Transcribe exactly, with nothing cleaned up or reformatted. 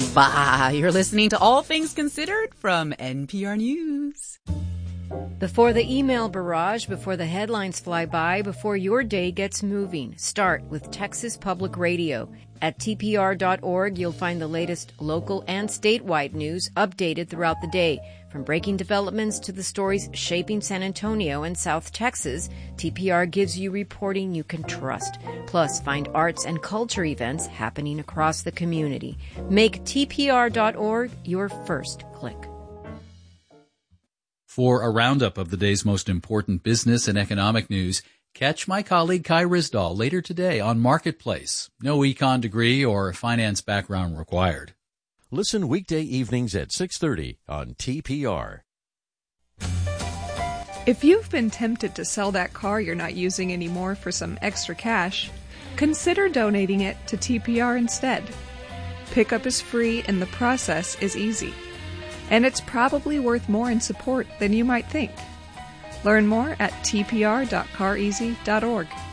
Bah, you're listening to All Things Considered from N P R News. Before the email barrage, before the headlines fly by, before your day gets moving, start with Texas Public Radio. At T P R dot org, you'll find the latest local and statewide news updated throughout the day. From breaking developments to the stories shaping San Antonio and South Texas, T P R gives you reporting you can trust. Plus, find arts and culture events happening across the community. Make T P R dot org your first click. For a roundup of the day's most important business and economic news, catch my colleague Kai Risdahl later today on Marketplace. No econ degree or finance background required. Listen weekday evenings at six thirty on T P R. If you've been tempted to sell that car you're not using anymore for some extra cash, consider donating it to T P R instead. Pickup is free and the process is easy. And it's probably worth more in support than you might think. Learn more at T P R dot car easy dot org.